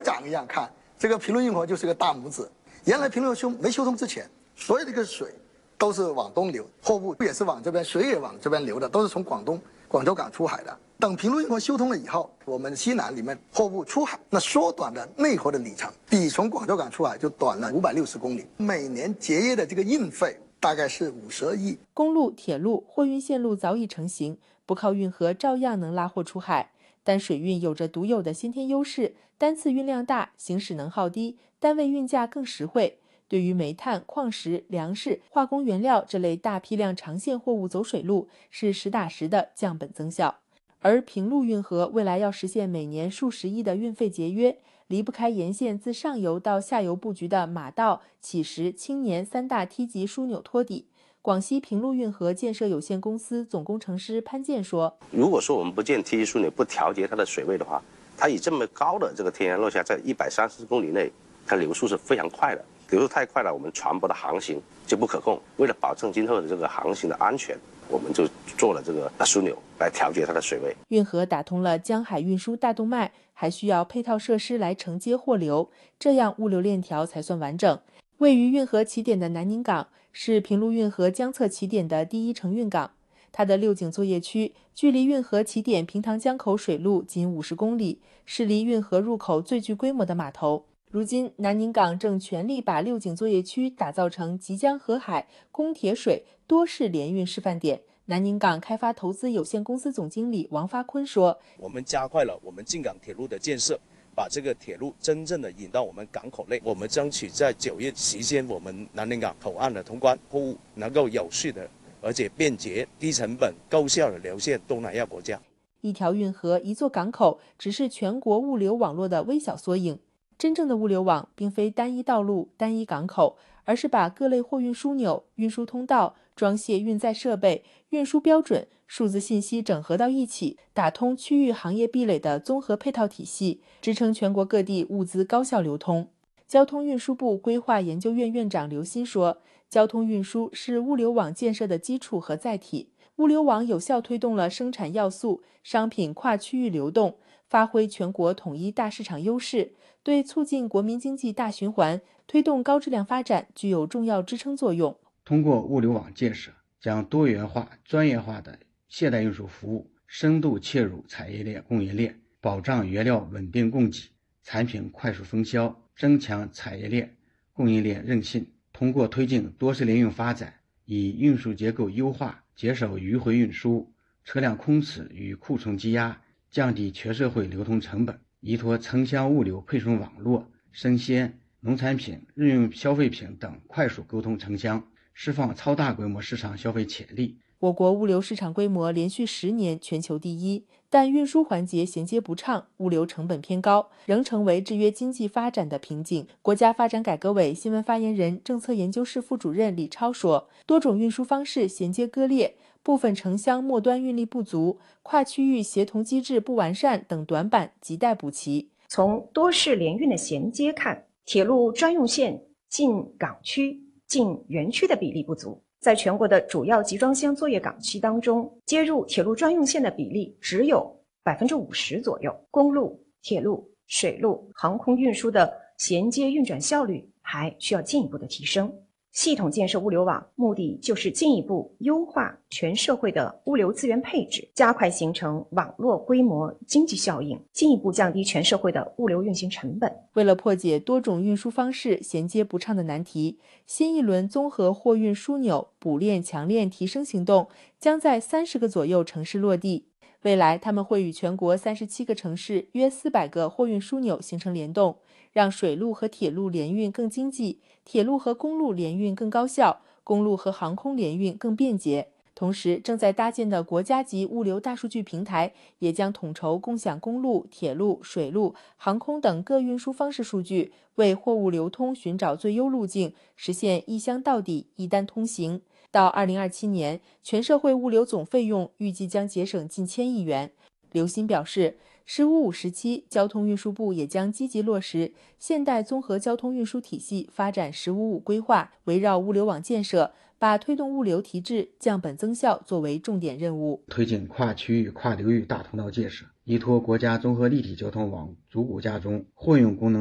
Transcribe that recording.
长一样看，这个平陆运河就是个大拇指。原来平陆没修通之前，所有的这个水都是往东流，货物也是往这边，水也往这边流的，都是从广州港出海的。等平陆运河修通了以后，我们西南里面货物出海，那缩短的内河的里程，比从广州港出海就短了560公里，每年节约的这个运费大概是50亿。 公路、铁路、货运线路早已成型，不靠运河照样能拉货出海。但水运有着独有的先天优势，单次运量大，行驶能耗低，单位运价更实惠。对于煤炭、矿石、粮食、化工原料这类大批量长线货物走水路，是实打实的降本增效。而平陆运河未来要实现每年数十亿的运费节约，离不开沿线自上游到下游布局的马道、乞石、青年3大梯级枢纽托底。广西平陆运河建设有限公司总工程师潘建说：“ 如果说我们不建梯级枢纽，不调节它的水位的话，它以这么高的这个天然落下，在130公里内，它流速是非常快的。流速太快了，我们船舶的航行就不可控。为了保证今后的这个航行的安全，我们就做了这个枢纽来调节它的水位。 运河打通了江海运输大动脉，还需要配套设施来承接货流，这样物流链条才算完整。位于运河起点的南宁港是平陆运河江侧起点的第一承运港，它的六井作业区距离运河起点平塘江口水路仅50公里，是离运河入口最具规模的码头。如今，南宁港正全力把六井作业区打造成即将河海、供铁水多式联运示范点。南宁港开发投资有限公司总经理王发坤说：“ 我们加快了我们进港铁路的建设，把这个铁路真正的引到我们港口内。我们争取在9月期间，我们南宁港口岸的通关，货物能够有序的而且便捷、低成本、高效的流向东南亚国家。” 一条运河、一座港口只是全国物流网络的微小缩影。真正的物流网并非单一道路、单一港口，而是把各类货运枢纽、运输通道、装卸运载设备、运输标准、数字信息整合到一起，打通区域行业壁垒的综合配套体系，支撑全国各地物资高效流通。交通运输部规划研究院院长刘鑫说：“交通运输是物流网建设的基础和载体，物流网有效推动了生产要素、商品跨区域流动，发挥全国统一大市场优势，对促进国民经济大循环、推动高质量发展具有重要支撑作用。” 通过物流网建设，将多元化、专业化的现代运输服务深度切入产业链、供应链，保障原料稳定供给、产品快速分销，增强产业链、供应链韧性。通过推进多式联运发展，以运输结构优化，减少迂回运输、车辆空驶与库存积压，降低全社会流通成本，依托城乡物流配送网络、生鲜、农产品、日用消费品等快速沟通城乡，释放超大规模市场消费潜力。 我国物流市场规模连续10年全球第一，但运输环节衔接不畅，物流成本偏高，仍成为制约经济发展的瓶颈。国家发展改革委新闻发言人、政策研究室副主任李超说：“多种运输方式衔接割裂，部分城乡末端运力不足，跨区域协同机制不完善等短板亟待补齐。” 从多式联运的衔接看，铁路专用线进港区、进园区的比例不足。在全国的主要集装箱作业港区当中，接入铁路专用线的比例只有50%左右。公路、铁路、水路、航空运输的衔接运转效率还需要进一步的提升。系统建设物流网，目的就是进一步优化全社会的物流资源配置，加快形成网络规模经济效应，进一步降低全社会的物流运行成本。 为了破解多种运输方式衔接不畅的难题，新一轮综合货运枢纽补链强链提升行动将在30个左右城市落地。未来，他们会与全国37个城市约400个货运枢纽形成联动，让水路和铁路联运更经济，铁路和公路联运更高效，公路和航空联运更便捷。同时，正在搭建的国家级物流大数据平台也将统筹共享公路、铁路、水路、航空等各运输方式数据，为货物流通寻找最优路径，实现一箱到底、一单通行。到2027年，全社会物流总费用预计将节省近1000亿元。刘鑫表示，“15+5”时期，交通运输部也将积极落实现代综合交通运输体系发展“15+5”规划，围绕物流网建设，把推动物流提质、降本增效作为重点任务， 推进跨区域、跨流域大通道建设， 依托国家综合立体交通网主骨架中货运功能